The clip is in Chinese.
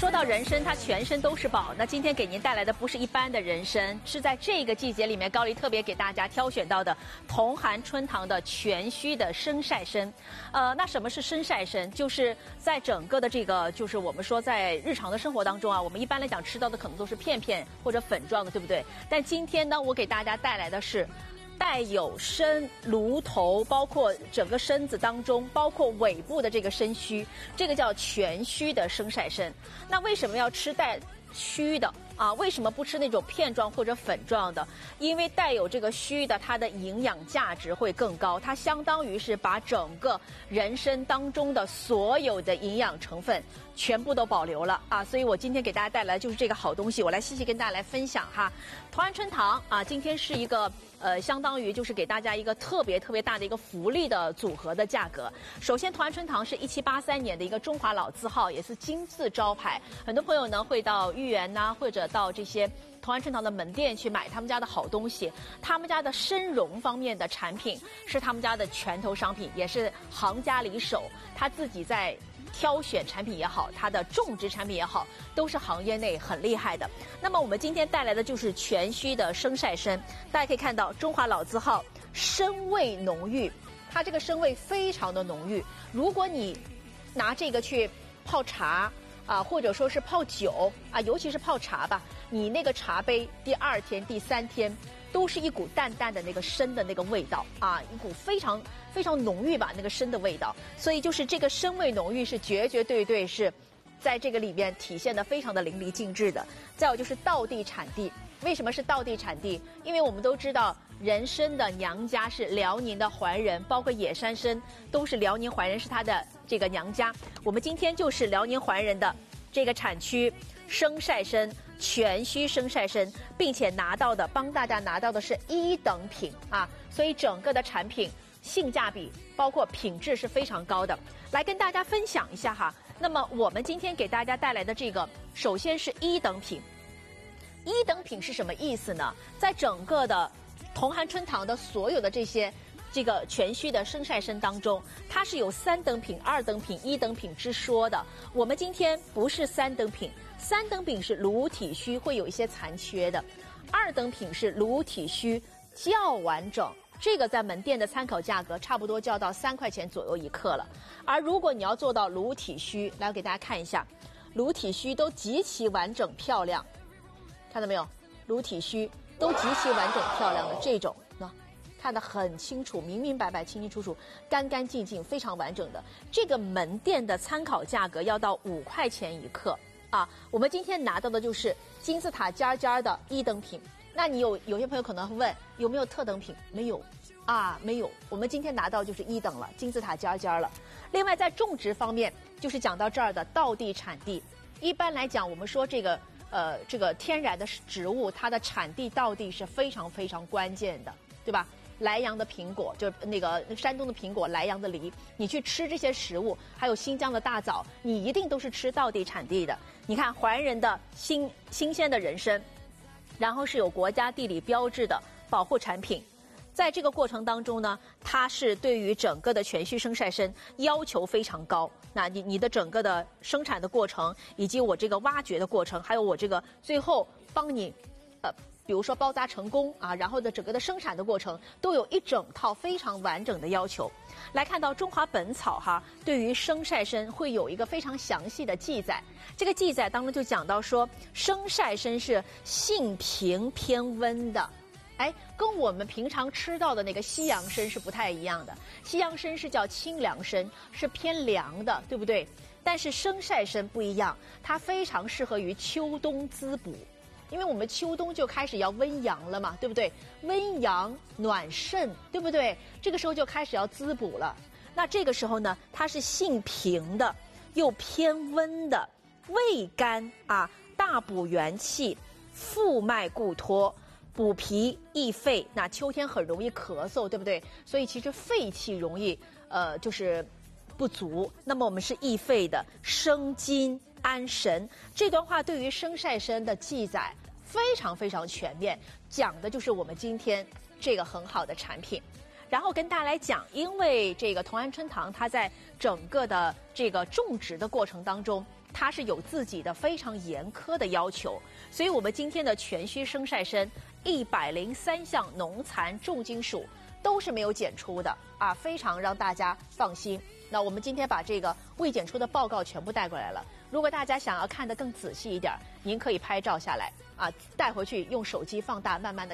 说到人参，它全身都是宝。那今天给您带来的不是一般的人参，是在这个季节里面高丽特别给大家挑选到的同涵春堂的全须的生晒参。那什么是生晒参？就是在整个的这个，就是我们说在日常的生活当中啊，我们一般来讲吃到的可能都是片片或者粉状的，对不对？但今天呢，我给大家带来的是带有身、颅头，包括整个身子当中，包括尾部的这个身须，这个叫全须的生晒参。那为什么要吃带须的啊？为什么不吃那种片状或者粉状的？因为带有这个须的，它的营养价值会更高，它相当于是把整个人参当中的所有的营养成分全部都保留了啊！所以我今天给大家带来的就是这个好东西，我来细细跟大家来分享哈。同涵春堂啊，今天是一个相当于就是给大家一个特别大的一个福利的组合的价格。首先，同涵春堂是1783年的一个中华老字号，也是金字招牌。很多朋友呢会到豫园呐，或者到这些同涵春堂的门店去买他们家的好东西。他们家的参茸方面的产品是他们家的拳头商品，也是行家里手。他自己在挑选产品也好，它的种植产品也好，都是行业内很厉害的。那么我们今天带来的就是全须的生晒参，大家可以看到中华老字号，参味浓郁，它这个参味非常的浓郁。如果你拿这个去泡茶啊，或者说是泡酒啊，尤其是泡茶吧，你那个茶杯第2天、第3天都是一股淡淡的那个参的那个味道啊，一股非常浓郁吧，那个参的味道。所以就是这个参味浓郁是绝对是在这个里面体现的非常的淋漓尽致的。再有就是道地产地，为什么是道地产地？因为我们都知道人参的娘家是辽宁的怀仁，包括野山参都是辽宁怀仁是它的这个娘家。我们今天就是辽宁怀仁的这个产区生晒参，全须生晒参，并且帮大家拿到的是1等品啊，所以整个的产品性价比包括品质是非常高的。来跟大家分享一下哈。那么我们今天给大家带来的这个，首先是1等品。1等品是什么意思呢？在整个的同涵春堂的所有的这个全须的生晒参当中，它是有3等品、2等品、1等品之说的。我们今天不是3等品，3等品是颅体须会有一些残缺的，2等品是颅体须较完整，这个在门店的参考价格差不多就要到3块钱左右一克了。而如果你要做到颅体须，来我给大家看一下，颅体须都极其完整漂亮，看到没有？颅体须都极其完整漂亮的这种呢，看得很清楚，明白、清楚楚、干净净，非常完整的。这个门店的参考价格要到5块钱一克啊。我们今天拿到的就是金字塔尖的1等品。那你有些朋友可能会问，有没有特等品？没有啊，没有。我们今天拿到就是1等了，金字塔尖了。另外在种植方面，就是讲到这儿的道地产地。一般来讲，我们说这个天然的植物，它的产地道地是非常关键的，对吧？莱阳的苹果，就那个山东的苹果，莱阳的梨，你去吃这些食物，还有新疆的大枣，你一定都是吃道地产地的。你看怀仁的新鲜的人参，然后是有国家地理标志的保护产品。在这个过程当中呢，它是对于整个的全须生晒参要求非常高。那你的整个的生产的过程，以及我这个挖掘的过程，还有我这个最后帮你比如说包扎成功啊，然后的整个的生产的过程，都有一整套非常完整的要求。来看到中华本草哈，对于生晒参会有一个非常详细的记载。这个记载当中就讲到说，生晒参是性平偏温的。跟我们平常吃到的那个西洋参是不太一样的。西洋参是叫清凉参，是偏凉的，对不对？但是生晒参不一样，它非常适合于秋冬滋补。因为我们秋冬就开始要温阳了嘛，对不对？温阳暖肾，对不对？这个时候就开始要滋补了。那这个时候呢，它是性平的，又偏温的，味甘啊，大补元气，复脉固脱，补脾益肺。那秋天很容易咳嗽，对不对？所以其实肺气容易就是不足。那么我们是益肺的，生津安神。这段话对于生晒参的记载非常全面，讲的就是我们今天这个很好的产品。 然后跟大家来讲，因为这个同安春堂它在整个的这个种植的过程当中，它是有自己的非常严苛的要求，所以我们今天的全须生晒参103项农残重金属都是没有检出的啊，非常让大家放心。那我们今天把这个未检出的报告全部带过来了。如果大家想要看得更仔细一点，您可以拍照下来啊，带回去用手机放大，慢慢的。